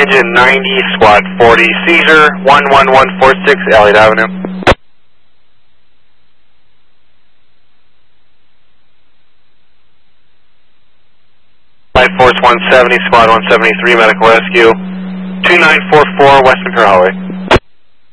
Engine 90, Squad 40, seizure 11146 Elliott Avenue. Flight Force 170, Squad 173, medical rescue 2944 West Ventura Highway.